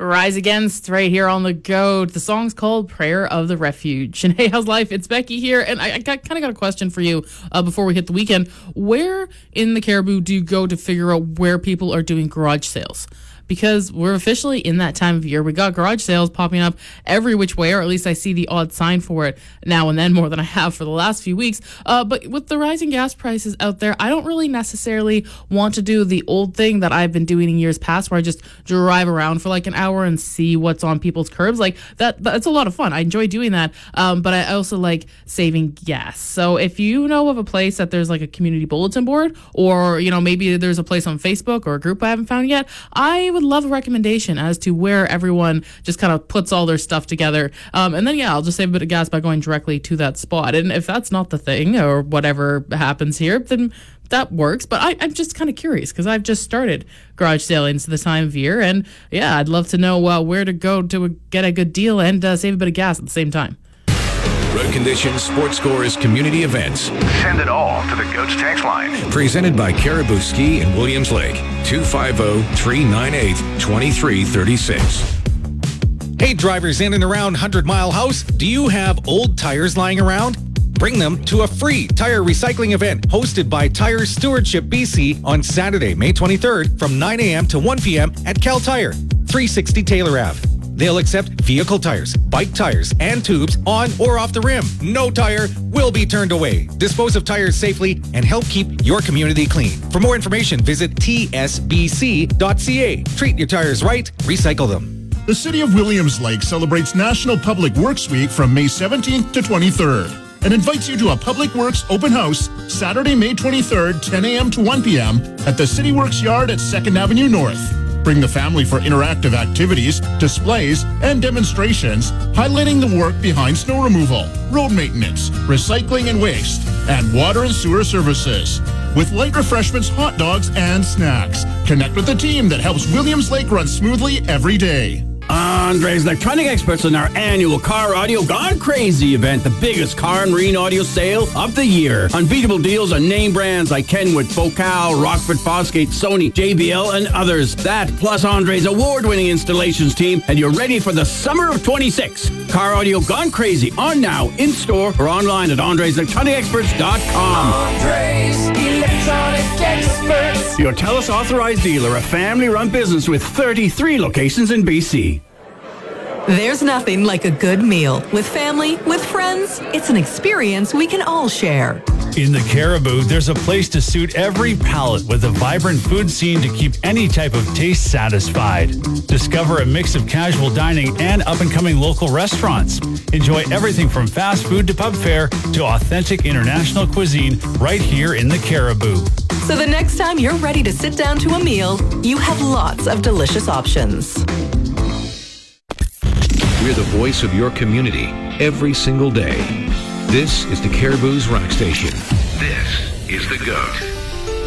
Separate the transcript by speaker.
Speaker 1: Rise Against right here on the GOAT. The song's called Prayer of the Refuge. And hey, how's life? It's Becky here. And I kind of got a question for you before we hit the weekend. Where in the Caribou do you go to figure out where people are doing garage sales? Because we're officially in that time of year. We got garage sales popping up every which way, or at least I see the odd sign for it now and then more than I have for the last few weeks. But with the rising gas prices out there, I don't really necessarily want to do the old thing that I've been doing in years past, where I just drive around for like an hour and see what's on people's curbs. Like that's a lot of fun. I enjoy doing that. But I also like saving gas. So if you know of a place that there's like a community bulletin board, or, you know, maybe there's a place on Facebook or a group I haven't found yet, I would love a recommendation as to where everyone just kind of puts all their stuff together. And then, I'll just save a bit of gas by going directly to that spot. And if that's not the thing or whatever happens here, then that works. But I'm just kind of curious because I've just started garage sailing to the time of year. And I'd love to know where to go to get a good deal and save a bit of gas at the same time.
Speaker 2: Road Conditions Sports Scores community events.
Speaker 3: Send it all to the GOAT's text line.
Speaker 2: Presented by Caribou Ski in Williams Lake. 250-398-2336.
Speaker 4: Hey, drivers in and around 100 Mile House, do you have old tires lying around? Bring them to a free tire recycling event hosted by Tire Stewardship BC on Saturday, May 23rd from 9 a.m. to 1 p.m. at Cal Tire, 360 Taylor Ave. They'll accept vehicle tires, bike tires, and tubes on or off the rim. No tire will be turned away. Dispose of tires safely and help keep your community clean. For more information, visit tsbc.ca. Treat your tires right, recycle them.
Speaker 5: The City of Williams Lake celebrates National Public Works Week from May 17th to 23rd and invites you to a Public Works open house Saturday, May 23rd, 10 a.m. to 1 p.m. at the City Works Yard at 2nd Avenue North. Bring the family for interactive activities, displays, and demonstrations highlighting the work behind snow removal, road maintenance, recycling and waste, and water and sewer services. With light refreshments, hot dogs, and snacks. Connect with the team that helps Williams Lake run smoothly every day.
Speaker 6: Andres Electronic Experts in our annual Car Audio Gone Crazy event, the biggest car and marine audio sale of the year. Unbeatable deals on name brands like Kenwood, Focal, Rockford, Fosgate, Sony, JBL, and others. That plus Andres' award-winning installations team, and you're ready for the summer of 26. Car Audio Gone Crazy on now, in-store, or online at AndresElectronicExperts.com.
Speaker 7: Andres Electronic Experts.
Speaker 6: Your TELUS authorized dealer, a family-run business with 33 locations in BC.
Speaker 8: There's nothing like a good meal. With family, with friends, it's an experience we can all share.
Speaker 9: In the Caribou, there's a place to suit every palate with a vibrant food scene to keep any type of taste satisfied. Discover a mix of casual dining and up-and-coming local restaurants. Enjoy everything from fast food to pub fare to authentic international cuisine right here in the Caribou.
Speaker 8: So the next time you're ready to sit down to a meal, you have lots of delicious options.
Speaker 2: We're the voice of your community every single day. This is the Caribou's Rock Station.
Speaker 3: This is the GOAT.